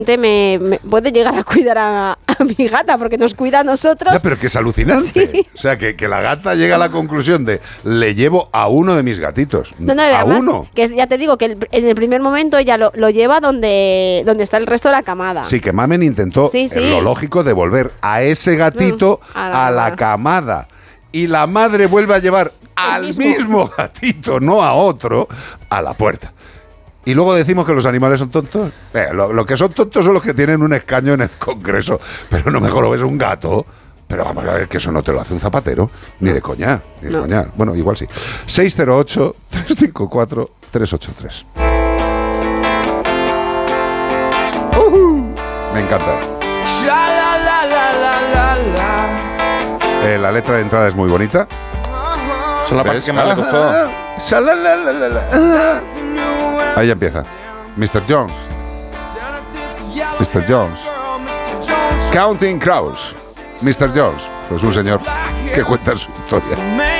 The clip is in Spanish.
me puede llegar a cuidar a mi gata porque nos cuida a nosotros. Ya, pero que es alucinante. Sí. O sea, que la gata llega a la conclusión de le llevo a uno de mis gatitos. No, a además, uno. Que ya te digo que en el primer momento ella lo lleva donde está el resto de la camada. Sí, que Mamen intentó, lo lógico, devolver a ese gatito a la camada. Y la madre vuelve a llevar al mismo gatito, no a otro, a la puerta. Y luego decimos que los animales son tontos. Lo que son tontos son los que tienen un escaño en el Congreso. Pero no mejor lo ves un gato. Pero vamos a ver que eso no te lo hace un zapatero. Ni de coña. Ni de coña. Bueno, igual sí. 608-354-383. Me encanta. La letra de entrada es muy bonita. Es la parte que más le costó. Ahí ya empieza. Mr. Jones. Mr. Jones. Counting Crows. Mr. Jones. Pues un señor que cuenta su historia.